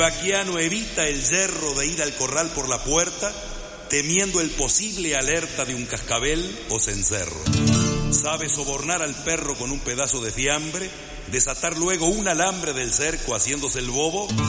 Vaquiano evita el yerro de ir al corral por la puerta, temiendo el posible alerta de un cascabel o cencerro. Sabe sobornar al perro con un pedazo de fiambre, desatar luego un alambre del cerco haciéndose el bobo